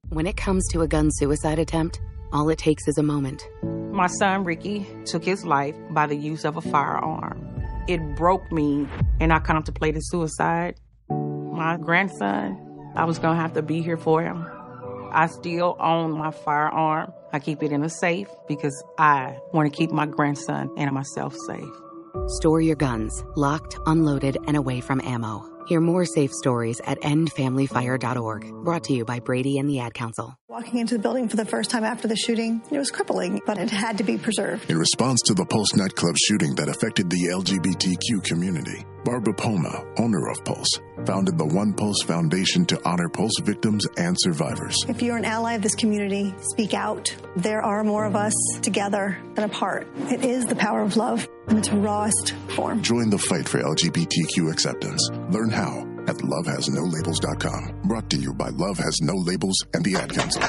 When it comes to a gun suicide attempt, all it takes is a moment. My son, Ricky, took his life by the use of a firearm. It broke me, and I contemplated suicide. My grandson, I was going to have to be here for him. I still own my firearm. I keep it in a safe because I want to keep my grandson and myself safe. Store your guns, locked, unloaded, and away from ammo. Hear more safe stories at endfamilyfire.org. Brought to you by Brady and the Ad Council. Walking into the building for the first time after the shooting, it was crippling, but it had to be preserved. In response to the Pulse nightclub shooting that affected the LGBTQ community, Barbara Poma, owner of Pulse, founded the One Pulse Foundation to honor Pulse victims and survivors. If you're an ally of this community, speak out. There are more of us together than apart. It is the power of love in its rawest form. Join the fight for LGBTQ acceptance. Learn how at lovehasnolabels.com. Brought to you by Love Has No Labels and the Ad Council.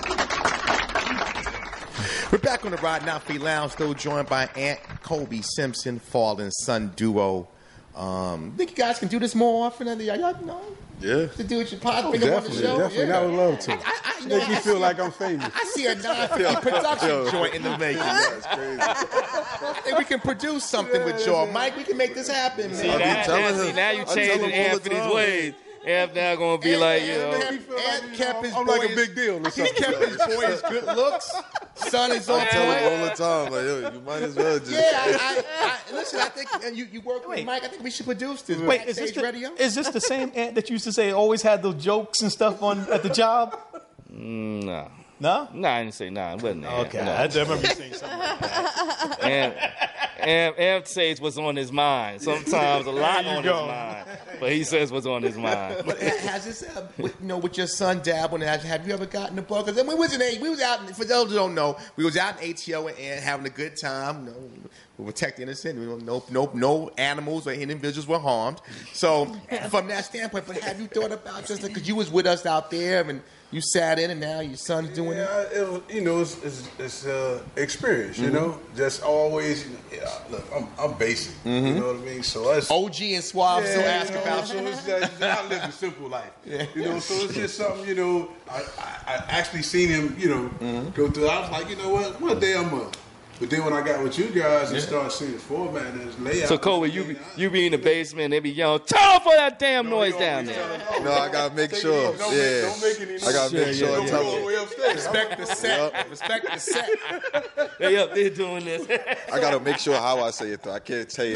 We're back on the Rod Not Free Lounge, still joined by Aunt Kobe Simpson, father son duo. Think you guys can do this more often? Y'all know? Yeah. To do it your pod, Oh, bring them on the show. Definitely. I would love to. Make me feel like I'm famous. I see a non-50 production joint in the making. That's crazy. And we can produce something with y'all. Mike, we can make this happen, man. Now you changing Anthony's ways. Amp now gonna be like, you know. Aunt kept his I'm boy like a big deal. He kept his boy his good looks. Son is on I tell point. him all the time, like, yo, you might as well just. Yeah, listen, I think you work with Mike. I think we should produce this. Wait, is this the same Aunt that used to say always had those jokes and stuff on at the job? No. No? No, I didn't say no. It wasn't that. Okay, No. I remember you saying something like that. Amp says what's on his mind. Sometimes a lot on his mind, but he says what's on his mind. But has this, with your son dabbling? Have you ever gotten a bug? Because we was out. For those who don't know, we was out in ATO and having a good time. We protect the innocent. No animals or individuals were harmed. So from that standpoint, but have you thought about just because you was with us out there and you sat in and now your son's doing it? It's experience, you know. Just always, look, I'm basic, you know what I mean. So us OG and Suave still ask about so it's just, I live a simple life, you know. So it's just something, you know. I actually seen him, go through. I was like, you know what? One day I'm gonna. But then when I got with you guys and started seeing the format and his layout. So Kobe, you be in the basement, they be yelling, "Turn off all that damn noise down there." No, I gotta make sure. Don't make any noise. I gotta make sure. Respect the set. Respect the set. They up there doing this. I gotta make sure how I say it though. I can't tell you.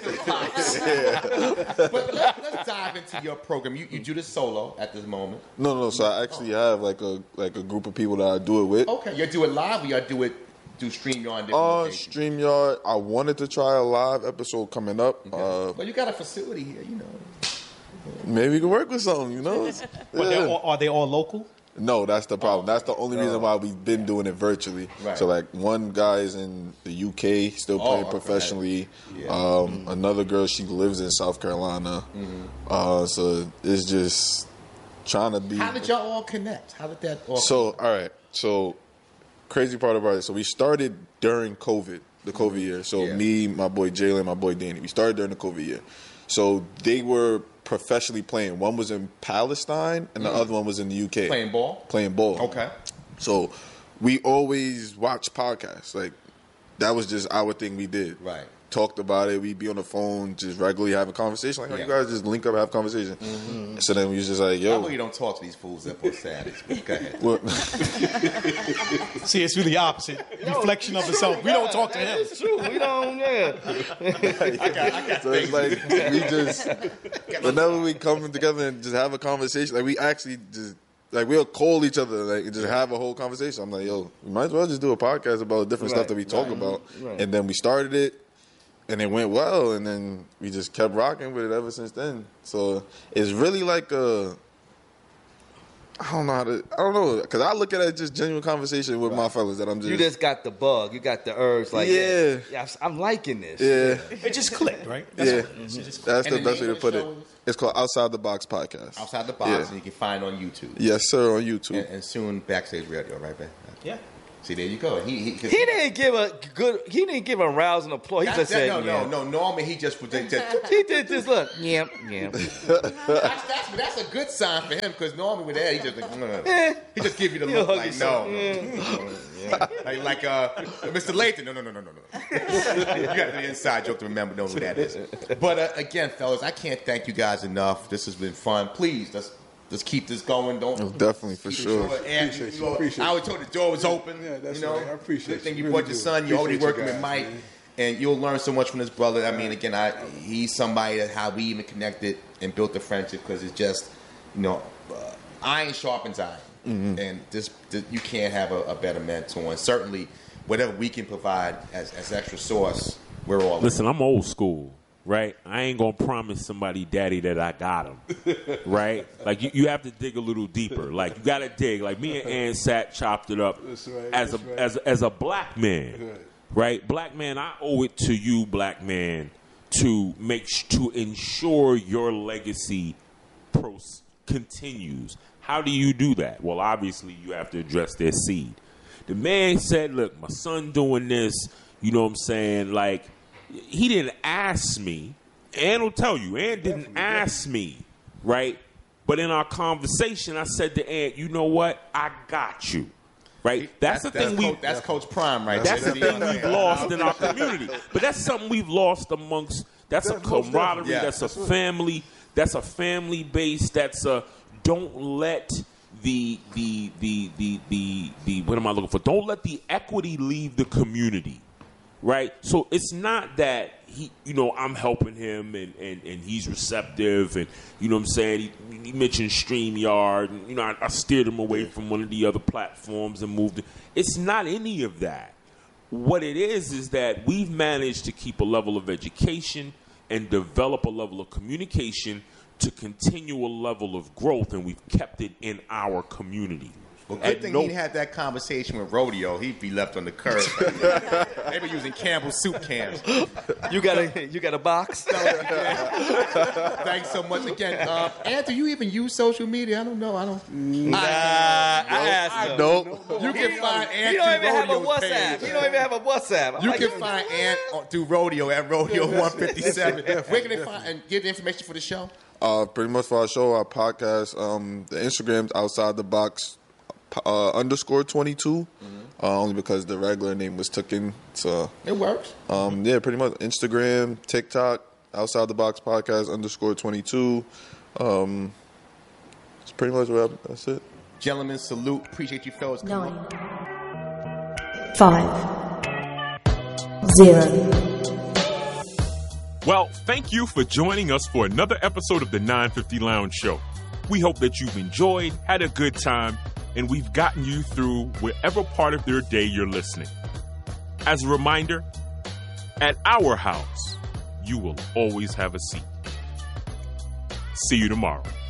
But let's dive into your program. You do this solo at this moment. No. So I actually have like a group of people that I do it with. Okay, you do it live or you do StreamYard and different locations? StreamYard. I wanted to try a live episode coming up. Okay. Well, you got a facility here, you know. Maybe we can work with something, you know. Are they all local? No, that's the problem. That's the only reason why we've been doing it virtually. Right. So, like, one guy is in the UK, still playing professionally. Yeah. Another girl, she lives in South Carolina. So it's just trying to be. How did y'all all connect? How did that all connect? All right. So, crazy part about it. So we started during COVID, the COVID year. So me, my boy Jalen, my boy Danny, we started during the COVID year. So they were professionally playing. One was in Palestine and the other one was in the UK. Playing ball? Playing ball. Okay. So we always watched podcasts. Like, that was just our thing we did. Right. Talked about it. We'd be on the phone just regularly having conversation. Like, you guys just link up and have conversation. So then we was just like, yo. I know you don't talk to these fools that post status. Go ahead. See, it's really the opposite. Reflection of itself. We don't talk to him. It's true. We don't, I got so it's like, we just, whenever we come together and just have a conversation, like, we actually just, like, we'll call each other, like, and just have a whole conversation. I'm like, yo, we might as well just do a podcast about different stuff that we talk about. Right. And then we started it. And it went well, and then we just kept rocking with it ever since then. So it's really like I don't know, because I look at it as just genuine conversation with my fellas that I'm just. You just got the bug, you got the urge, like yeah, I'm liking this. Yeah, it just clicked, right? That's the best way to put it. It's called Outside the Box Podcast. Outside the Box, and you can find it on YouTube. Yes, sir, on YouTube, and soon Backstage Radio, right, man? Yeah. See, there you go. He didn't give a rousing applause. He just said, no. Normally, he just he did this look. Yeah. That's a good sign for him because normally with that, he just like, he just give you the look like no. Like Mr. Lathan. No. You got the inside joke to remember. Know who that is. But again, fellas, I can't thank you guys enough. This has been fun. Please, let's keep this going. Definitely, for sure. And I was told the door was open. Yeah, that's right. I appreciate it. Good thing you brought your son. You're already working with Mike. And you'll learn so much from this brother. I mean, again, he's somebody that how we even connected and built a friendship because it's just, iron sharpens iron. Mm-hmm. And you can't have a better mentor. And certainly, whatever we can provide as extra source, we're all Listen, I'm old school. Right? I ain't going to promise somebody daddy that I got him. Right? Like, you have to dig a little deeper. Like, you got to dig. Like, me and Ann chopped it up as a black man. Right? Black man, I owe it to you, black man, to ensure your legacy continues. How do you do that? Well, obviously, you have to address their seed. The man said, look, my son doing this, you know what I'm saying? Like, he didn't ask me. Ann will tell you. Ann didn't ask me, right? But in our conversation, I said to Ann, you know what? I got you, right? That's Coach Prime, right? That's the thing we've lost in our community. But that's something we've lost amongst. That's a camaraderie. That's a family. That's a family base. That's a don't let the what am I looking for? Don't let the equity leave the community. Right? So it's not that I'm helping him and he's receptive and, you know what I'm saying? He mentioned StreamYard and, I steered him away from one of the other platforms and moved it. It's not any of that. What it is that we've managed to keep a level of education and develop a level of communication to continue a level of growth, and we've kept it in our community. Well, good thing he had that conversation with Rodeo. He'd be left on the curb. They were using Campbell's soup cans. You got a box? Thanks so much again. Anthony, you even use social media? I don't know. I asked him. Nope. You can find Ant. He don't even have a WhatsApp. He don't even have a WhatsApp. You can find Ant through Rodeo at Rodeo 157. Where can they find and get the information for the show? Pretty much for our show, our podcast, the Instagram's Outside the Box _22. Only because the regular name was taken. So it works. Yeah, pretty much Instagram, TikTok, Outside the Box Podcast _22. It's pretty much that's it. Gentlemen, salute. Appreciate you fellas. 9, 5, 0. Well, thank you for joining us for another episode of the 950 Lounge Show. We hope that you've enjoyed, had a good time, and we've gotten you through wherever part of your day you're listening. As a reminder, at our house, you will always have a seat. See you tomorrow.